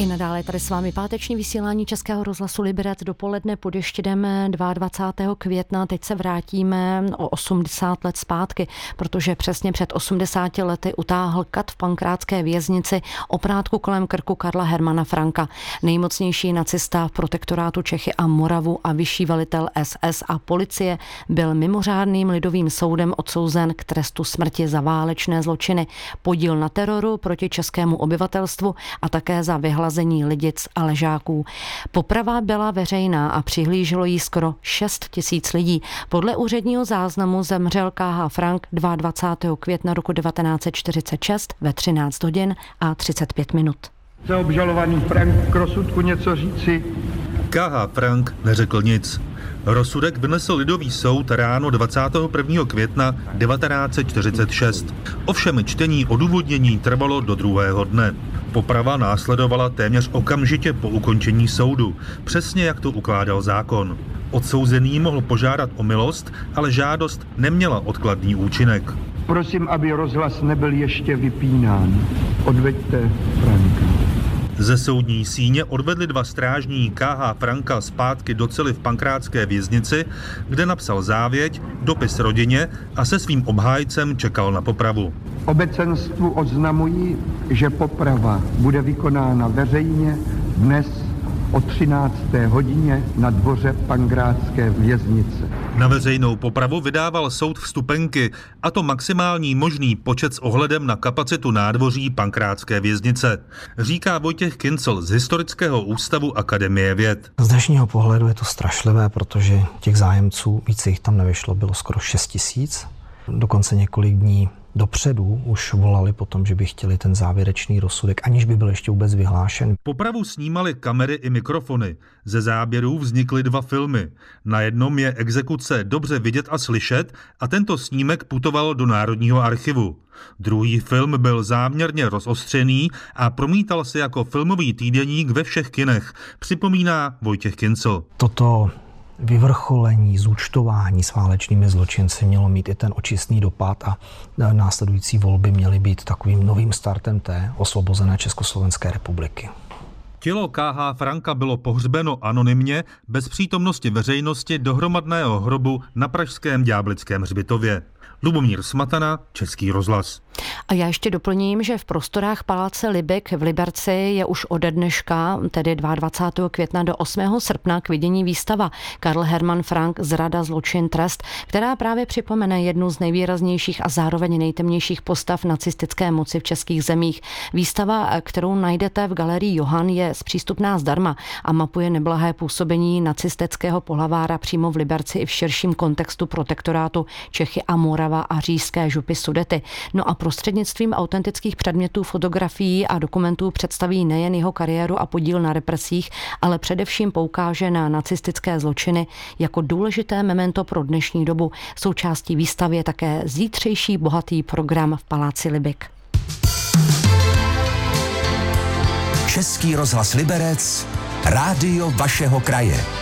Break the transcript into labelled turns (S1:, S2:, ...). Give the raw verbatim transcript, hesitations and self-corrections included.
S1: I nadále tady s vámi páteční vysílání Českého rozhlasu Liberec. Dopoledne pod ještě jdeme dvacátého druhého května. Teď se vrátíme o osmdesát let zpátky, protože přesně před osmdesáti lety utáhl kat v pankrátské věznici oprátku kolem krku Karla Hermana Franka. Nejmocnější nacista v protektorátu Čechy a Moravu a vyšší velitel S S a policie byl mimořádným lidovým soudem odsouzen k trestu smrti za válečné zločiny, podíl na teroru proti českému obyvatelstvu a také za vyhlazení lidic a ležáků. Poprava byla veřejná a přihlíželo jí skoro šest tisíc lidí. Podle úředního záznamu zemřel K H. Frank dvacátého druhého května roku devatenáct set čtyřicet šest ve třináct hodin a třicet pět minut.
S2: Chce obžalovaný Frank k rozsudku něco říci?
S3: K H. Frank neřekl nic. Rozsudek vynesl lidový soud ráno dvacátého prvního května devatenáct set čtyřicet šest. Ovšem čtení odůvodnění trvalo do druhého dne. Poprava následovala téměř okamžitě po ukončení soudu, přesně jak to ukládal zákon. Odsouzený mohl požádat o milost, ale žádost neměla odkladný účinek.
S2: Prosím, aby rozhlas nebyl ještě vypínán. Odveďte Franka.
S3: Ze soudní síně odvedli dva strážní K H. Franka zpátky do cely v pankrátské věznici, kde napsal závěť, dopis rodině a se svým obhájcem čekal na popravu.
S2: Obecenstvu oznamují, že poprava bude vykonána veřejně dnes o třinácté hodině na dvoře pankrátské věznice.
S3: Na veřejnou popravu vydával soud vstupenky, a to maximální možný počet s ohledem na kapacitu nádvoří pankrátské věznice, říká Vojtěch Kincl z Historického ústavu Akademie věd.
S4: Z dnešního pohledu je to strašlivé, protože těch zájemců, více jich tam nevyšlo, bylo skoro šest tisíc. Dokonce několik dní dopředu už volali potom, že by chtěli ten závěrečný rozsudek, aniž by byl ještě vůbec vyhlášen.
S3: Popravu snímaly kamery i mikrofony. Ze záběrů vznikly dva filmy. Na jednom je exekuce dobře vidět a slyšet a tento snímek putoval do Národního archivu. Druhý film byl záměrně rozostřený a promítal se jako filmový týdeník ve všech kinech, připomíná Vojtěch Kincl.
S4: Toto vyvrcholení, zúčtování s válečnými zločinci mělo mít i ten očistný dopad a následující volby měly být takovým novým startem té osvobozené Československé republiky.
S3: Tělo K H. Franka bylo pohřbeno anonymně, bez přítomnosti veřejnosti do hromadného hrobu na pražském Ďáblickém hřbitově. Lubomír Smatana, Český rozhlas.
S1: A já ještě doplním, že v prostorách paláce Libek v Liberci je už ode dneška, tedy dvacátého druhého května do osmého srpna, k vidění výstava Karl Hermann Frank Zrada, zločin, trest, která právě připomene jednu z nejvýraznějších a zároveň nejtemnějších postav nacistické moci v českých zemích. Výstava, kterou najdete v galerii Johann, je zpřístupná zdarma a mapuje neblahé působení nacistického pohlavára přímo v Liberci i v širším kontextu protektorátu Čechy a Morava a říšské župy Sudety. No a prostřednictvím autentických předmětů, fotografií a dokumentů představí nejen jeho kariéru a podíl na represích, ale především poukáže na nacistické zločiny jako důležité memento pro dnešní dobu. Součástí výstavy je také zítřejší bohatý program v paláci Libek.
S5: Český rozhlas Liberec, rádio vašeho kraje.